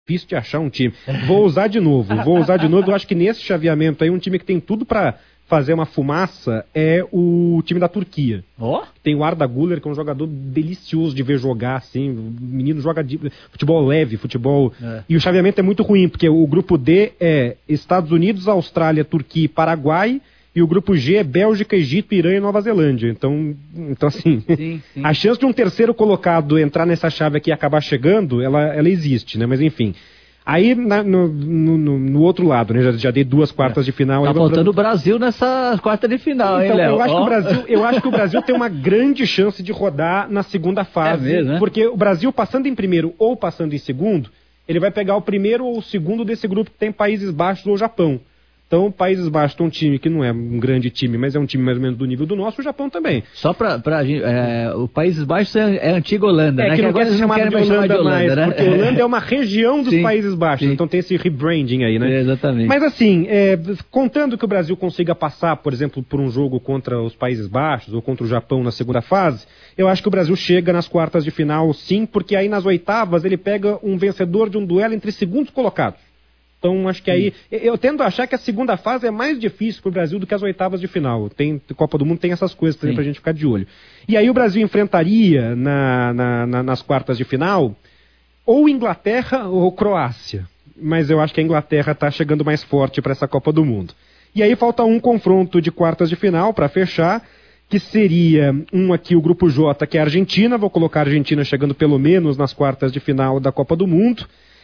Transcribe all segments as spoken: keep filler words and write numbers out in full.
difícil de achar um time. Vou usar de novo, vou usar de novo. Eu acho que nesse chaveamento aí, um time que tem tudo pra fazer uma fumaça é o time da Turquia. Oh? Tem o Arda Güler, que é um jogador delicioso de ver jogar, assim. O menino joga de futebol leve, futebol... É. E o chaveamento é muito ruim, porque o grupo D é Estados Unidos, Austrália, Turquia e Paraguai, e o grupo G é Bélgica, Egito, Irã e Nova Zelândia. Então, então assim, sim, sim. A chance de um terceiro colocado entrar nessa chave aqui e acabar chegando, ela, ela existe, né? Mas enfim... Aí, na, no, no, no outro lado, né? Já, já dei duas quartas de final. Tá faltando o Brasil nessa quarta de final, então, hein, Léo? Eu acho, oh. que o Brasil, eu acho que o Brasil tem uma grande chance de rodar na segunda fase. É mesmo, né? Porque o Brasil, passando em primeiro ou passando em segundo, ele vai pegar o primeiro ou o segundo desse grupo que tem Países Baixos ou Japão. Então, Países Baixos tem um time que não é um grande time, mas é um time mais ou menos do nível do nosso, o Japão também. Só pra, pra é, o Países Baixos é, é a antiga Holanda, é, né? que não que quer ser chamado de Holanda, de Holanda mais, né? porque Holanda é uma região dos sim, Países Baixos, sim. Então tem esse rebranding aí, né? É, exatamente. Mas assim, é, contando que o Brasil consiga passar, por exemplo, por um jogo contra os Países Baixos ou contra o Japão na segunda fase, eu acho que o Brasil chega nas quartas de final, sim, porque aí nas oitavas ele pega um vencedor de um duelo entre segundos colocados. Então, acho que aí... Eu tendo a achar que a segunda fase é mais difícil para o Brasil do que as oitavas de final. Tem, Copa do Mundo tem essas coisas também para a gente ficar de olho. E aí o Brasil enfrentaria na, na, na, nas quartas de final ou Inglaterra ou Croácia. Mas eu acho que a Inglaterra está chegando mais forte para essa Copa do Mundo. E aí falta um confronto de quartas de final para fechar, que seria um aqui, o Grupo J, que é a Argentina. Vou colocar a Argentina chegando pelo menos nas quartas de final da Copa do Mundo.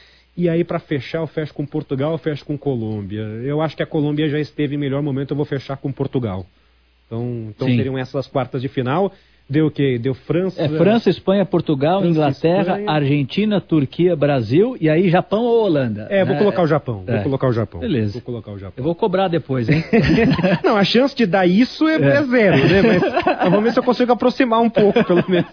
E aí, para fechar, eu fecho com Portugal, eu fecho com Colômbia. Eu acho que a Colômbia já esteve em melhor momento, eu vou fechar com Portugal. Então, então seriam essas quartas de final. Deu o quê? Deu França... É França, Espanha, Portugal, França, Inglaterra, Espanha. Argentina, Turquia, Brasil, e aí Japão ou Holanda? É, vou é, colocar o Japão. É. Vou colocar o Japão. Beleza. Vou colocar o Japão. Eu vou cobrar depois, hein? Não, a chance de dar isso é, é. é zero, né? Mas, mas vamos ver se eu consigo aproximar um pouco, pelo menos.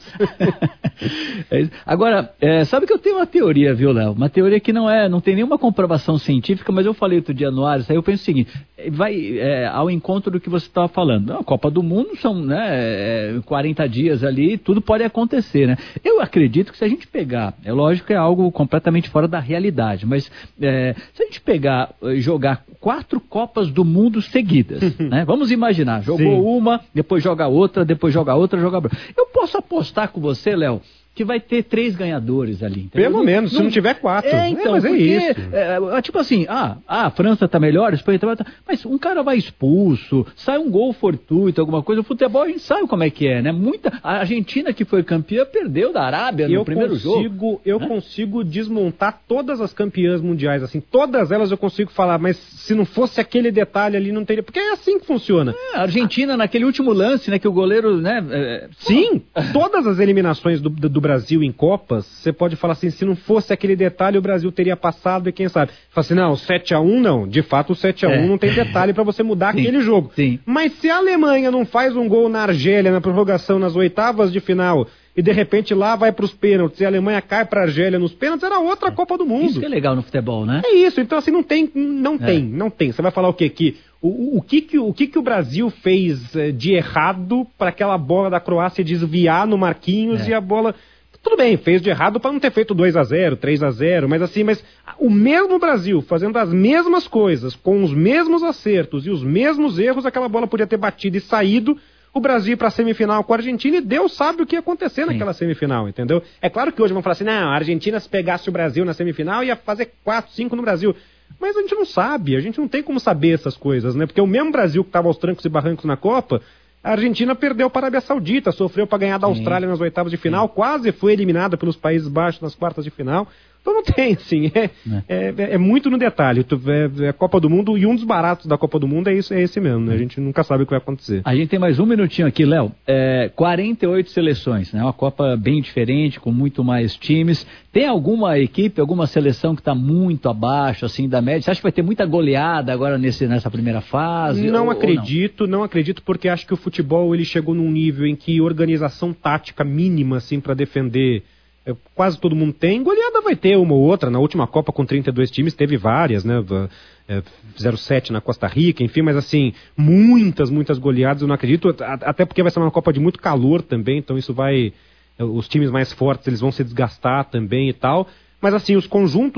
É Agora, é, sabe que eu tenho uma teoria, viu, Léo? Uma teoria que não é, não tem nenhuma comprovação científica, mas eu falei outro dia no Ares, aí eu penso o seguinte, vai é, ao encontro do que você estava falando. A Copa do Mundo são né, quarenta dias ali, tudo pode acontecer, né? Eu acredito que se a gente pegar, é lógico que é algo completamente fora da realidade, mas é, se a gente pegar e jogar quatro Copas do Mundo seguidas, né? Vamos imaginar, jogou Sim. uma, depois joga outra, depois joga outra, joga outra. Eu posso apostar com você, Léo, que vai ter três ganhadores ali. Entendeu? Pelo menos, se não, não tiver quatro. É, então, é, mas porque, é isso. É, tipo assim, ah, ah, a França tá melhor, a Espanha tá melhor, mas um cara vai expulso, sai um gol fortuito, alguma coisa, o futebol a gente sabe como é que é, né? Muita, a Argentina que foi campeã perdeu da Arábia no eu primeiro consigo, jogo. Eu né? consigo desmontar todas as campeãs mundiais, assim, todas elas eu consigo falar, mas se não fosse aquele detalhe ali, não teria, porque é assim que funciona. É, a Argentina, naquele último lance, né, que o goleiro, né... É, Sim, todas as eliminações do, do, do Brasil em Copa, você pode falar assim, se não fosse aquele detalhe, o Brasil teria passado e quem sabe. Fala assim, não, sete a um não, de fato o sete a um é. não tem detalhe para você mudar sim, aquele jogo. Sim. Mas se a Alemanha não faz um gol na Argélia, na prorrogação, nas oitavas de final, e de repente lá vai para os pênaltis, e a Alemanha cai para a Argélia nos pênaltis, era outra é. Copa do Mundo. Isso que é legal no futebol, né? É isso, então assim, não tem, não é. tem, não tem. Você vai falar o quê? Que o, o, o, que, que, o que que o Brasil fez de errado para aquela bola da Croácia desviar no Marquinhos é. e a bola... Tudo bem, fez de errado para não ter feito dois a zero, três a zero, mas assim, mas o mesmo Brasil fazendo as mesmas coisas, com os mesmos acertos e os mesmos erros, aquela bola podia ter batido e saído, o Brasil para a semifinal com a Argentina, e Deus sabe o que ia acontecer Sim. naquela semifinal, entendeu? É claro que hoje vão falar assim, não, a Argentina se pegasse o Brasil na semifinal ia fazer quatro, cinco no Brasil. Mas a gente não sabe, a gente não tem como saber essas coisas, né? Porque o mesmo Brasil que estava aos trancos e barrancos na Copa, a Argentina perdeu para a Arábia Saudita, sofreu para ganhar da Austrália nas oitavas de final, Sim. quase foi eliminada pelos Países Baixos nas quartas de final. Então não tem, assim, é, é. É, é muito no detalhe. É, é a Copa do Mundo, e um dos baratos da Copa do Mundo é, isso, é esse mesmo, né? A gente nunca sabe o que vai acontecer. A gente tem mais um minutinho aqui, Léo. É, quarenta e oito seleções, né? Uma Copa bem diferente, com muito mais times. Tem alguma equipe, alguma seleção que está muito abaixo, assim, da média? Você acha que vai ter muita goleada agora nesse, nessa primeira fase? Não ou, acredito, ou não? não acredito, porque acho que o futebol ele chegou num nível em que organização tática mínima, assim, para defender... É, quase todo mundo tem, goleada vai ter uma ou outra, na última Copa com trinta e dois times teve várias, né, é, fizeram sete na Costa Rica, enfim, mas assim, muitas, muitas goleadas eu não acredito, até porque vai ser uma Copa de muito calor também, então isso vai, os times mais fortes eles vão se desgastar também e tal, mas assim, os conjuntos